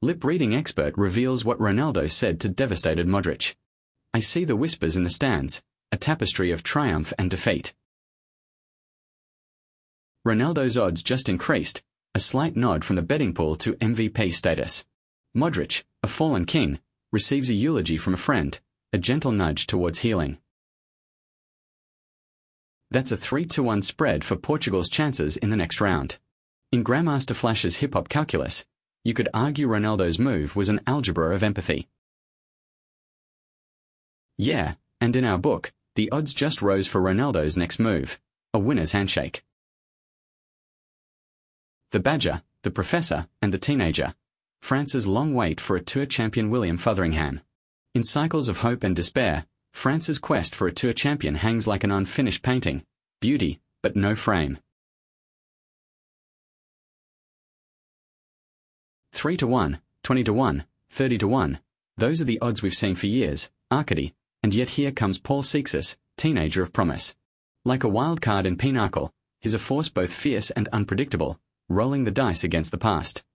Lip-reading expert reveals what Ronaldo said to devastated Modric. I see the whispers in the stands, a tapestry of triumph and defeat. Ronaldo's odds just increased, a slight nod from the betting pool to MVP status. Modric, a fallen king, receives a eulogy from a friend, a gentle nudge towards healing. That's a 3-1 spread for Portugal's chances in the next round. In Grandmaster Flash's hip-hop calculus, you could argue Ronaldo's move was an algebra of empathy. Yeah, and in our book, the odds just rose for Ronaldo's next move, a winner's handshake. The Badger, the Professor, and the Teenager. France's long wait for a Tour champion William Fotheringham. In cycles of hope and despair, France's quest for a Tour champion hangs like an unfinished painting, beauty, but no frame. 3-1, 20-1, 30-1, those are the odds we've seen for years, Arcady, and yet here comes Paul Seixas, teenager of promise. Like a wild card in Pinnacle, he's a force both fierce and unpredictable, rolling the dice against the past.